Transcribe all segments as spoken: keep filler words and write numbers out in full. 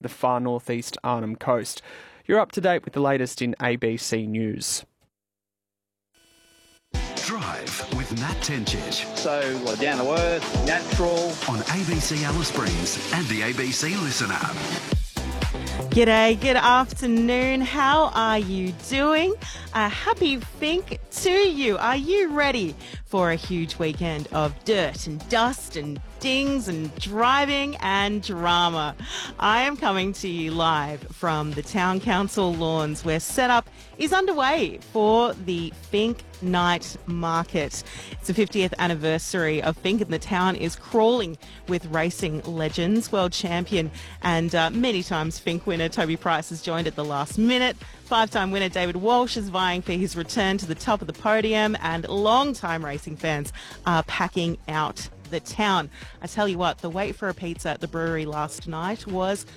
the far northeast Arnhem Coast. You're up to date with the latest in A B C News. Drive with Nat Tencic. So, well, down to earth, natural. On A B C Alice Springs and the A B C Listen app. G'day, good afternoon. How are you doing? A happy Think to you. Are you ready for a huge weekend of dirt and dust and dings and driving and drama? I am coming to you live from the Town Council lawns where setup is underway for the Finke Night Market. It's the fiftieth anniversary of Finke and the town is crawling with racing legends. World champion and uh, many times Finke winner Toby Price has joined at the last minute. Five-time winner David Walsh is vying for his return to the top of the podium, and long-time racing fans are packing out the town. I tell you what, the wait for a pizza at the brewery last night was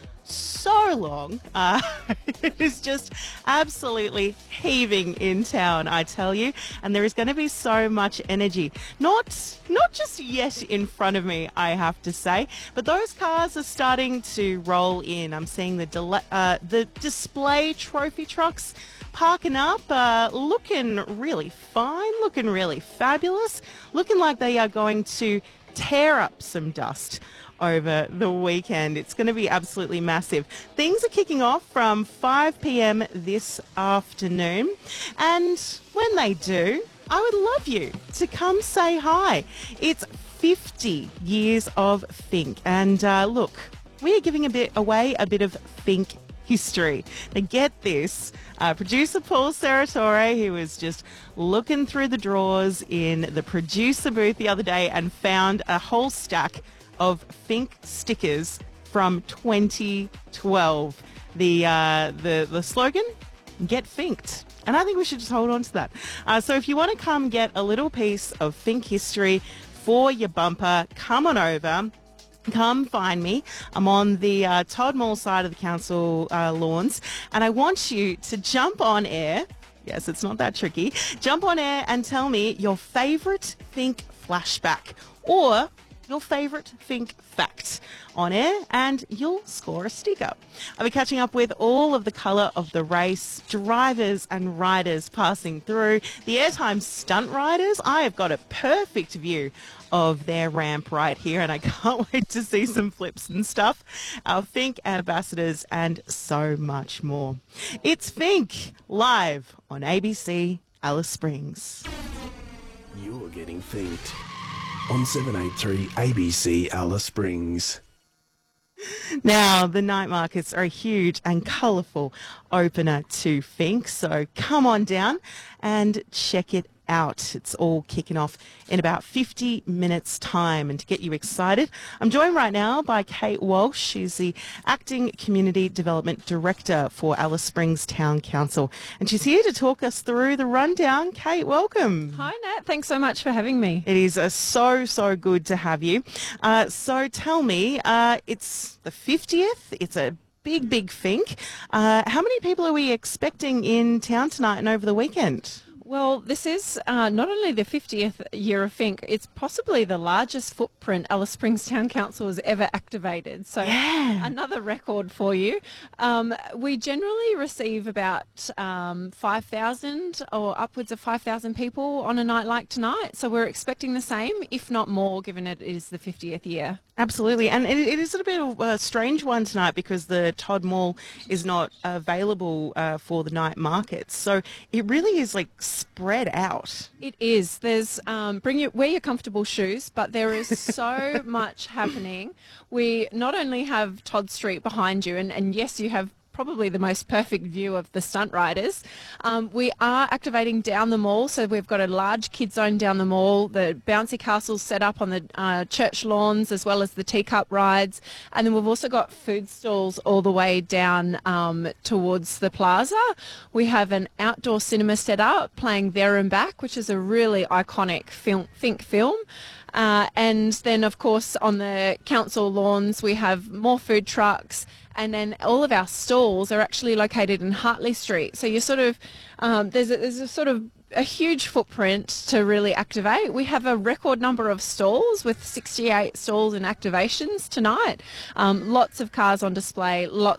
so long. Uh, it is just absolutely heaving in town, I tell you. And there is going to be so much energy. Not, not just yet in front of me, I have to say, but those cars are starting to roll in. I'm seeing the del- uh, the display trophy trucks parking up, uh, looking really fine, looking really fabulous, looking like they are going to tear up some dust over the weekend. It's going to be absolutely massive. Things are kicking off from five p.m. this afternoon, and when they do, I would love you to come say hi. It's fifty years of Finke, and uh, look, we are giving a bit away a bit of Finke history. Now get this, uh, producer Paul Seratore, who was just looking through the drawers in the producer booth the other day and found a whole stack of Finke stickers from twenty twelve. The uh, the the slogan, "Get Finked," and I think we should just hold on to that. Uh, so if you want to come get a little piece of Finke history for your bumper, come on over. Come find me. I'm on the uh, Todd Mall side of the council uh, lawns, and I want you to jump on air. Yes, it's not that tricky. Jump on air and tell me your favourite Finke flashback or your favourite Finke fact on air, and you'll score a sticker. I'll be catching up with all of the colour of the race, drivers and riders passing through, the airtime stunt riders. I have got a perfect view of their ramp right here, and I can't wait to see some flips and stuff. Our Finke ambassadors and so much more. It's Finke live on A B C Alice Springs. You're getting Finked on seven eighty-three A B C Alice Springs. Now, the night markets are a huge and colourful opener to Finke, so come on down and check it out. It's all kicking off in about fifty minutes time. And to get you excited, I'm joined right now by Kate Walsh. She's the Acting Community Development Director for Alice Springs Town Council, and she's here to talk us through the rundown. Kate, welcome. Hi Nat, thanks so much for having me. It is uh, so, so good to have you. Uh, so tell me, uh, it's the fiftieth, it's a big, big Finke. Uh, how many people are we expecting in town tonight and over the weekend? Well, this is uh, not only the fiftieth year of Finke, it's possibly the largest footprint Alice Springs Town Council has ever activated. So yeah. Another record for you. Um, we generally receive about um, five thousand or upwards of five thousand people on a night like tonight. So we're expecting the same, if not more, given it is the fiftieth year. Absolutely. And it, it is a bit of a strange one tonight because the Todd Mall is not available uh, for the night markets. So it really is like spread out. It is. There's um, bring your wear your comfortable shoes, but there is so much happening. We not only have Todd Street behind you, and, and yes, you have probably the most perfect view of the stunt riders. Um, we are activating down the mall, so we've got a large kid zone down the mall, the bouncy castles set up on the uh, church lawns, as well as the teacup rides, and then we've also got food stalls all the way down um, towards the plaza. We have an outdoor cinema set up playing There and Back, which is a really iconic film, Finke film. Uh, and then, of course, on the council lawns, we have more food trucks, and then all of our stalls are actually located in Hartley Street. So you're sort of, um, there's, a, there's a sort of a huge footprint to really activate. We have a record number of stalls with sixty-eight stalls and activations tonight. Um, lots of cars on display, lots